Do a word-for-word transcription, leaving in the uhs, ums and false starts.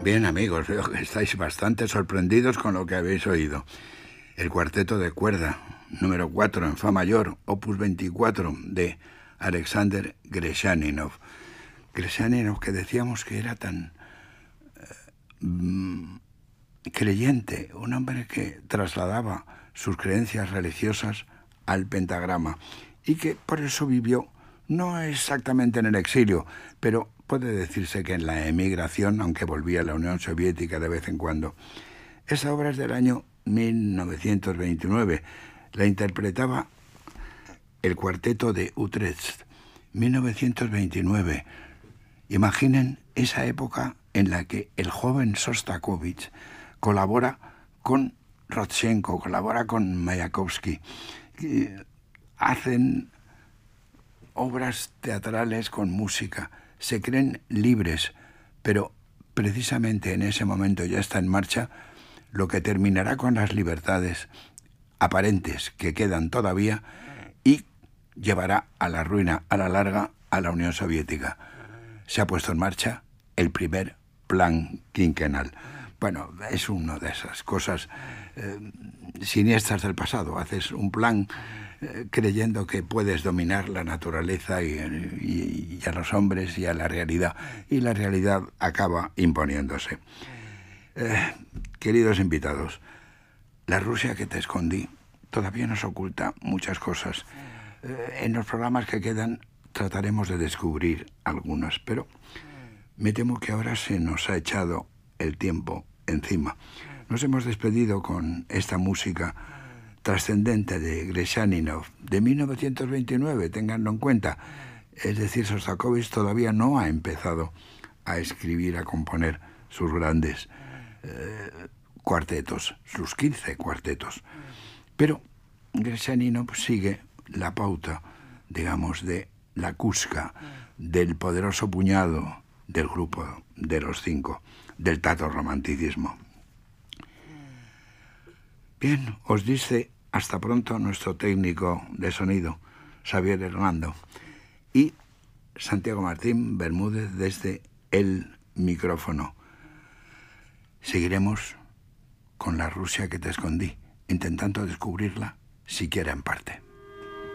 Bien, amigos, veo que estáis bastante sorprendidos con lo que habéis oído. El cuarteto de cuerda, número cuatro en fa mayor, opus veinticuatro, de Alexander Greshaninov. Greshaninov, que decíamos que era tan eh, creyente, un hombre que trasladaba sus creencias religiosas al pentagrama y que por eso vivió, no exactamente en el exilio, pero puede decirse que en la emigración, aunque volvía a la Unión Soviética de vez en cuando. Esa obra es del año mil novecientos veintinueve. La interpretaba el cuarteto de Utrecht. mil novecientos veintinueve. Imaginen esa época en la que el joven Sostakovich colabora con Rodchenko, colabora con Mayakovsky. Hacen obras teatrales con música. Se creen libres, pero precisamente en ese momento ya está en marcha lo que terminará con las libertades aparentes que quedan todavía y llevará a la ruina a la larga a la Unión Soviética. Se ha puesto en marcha el primer plan quinquenal. Bueno, es una de esas cosas eh, siniestras del pasado. Haces un plan eh, creyendo que puedes dominar la naturaleza y, y, y a los hombres y a la realidad. Y la realidad acaba imponiéndose. Eh, queridos invitados, la Rusia que te escondí todavía nos oculta muchas cosas. Eh, en los programas que quedan trataremos de descubrir algunas, pero me temo que ahora se nos ha echado el tiempo encima. Nos hemos despedido con esta música trascendente de Greshaninov de mil novecientos veintinueve, ténganlo en cuenta. Es decir, Sostakovich todavía no ha empezado a escribir, a componer sus grandes eh, cuartetos, sus quince cuartetos. Pero Greshaninov sigue la pauta, digamos, de la Kuska, del poderoso puñado del grupo de los cinco, del tato-romanticismo. Bien, os dice hasta pronto nuestro técnico de sonido, Xavier Hernando, y Santiago Martín Bermúdez desde el micrófono. Seguiremos con la Rusia que te escondí, intentando descubrirla, siquiera en parte.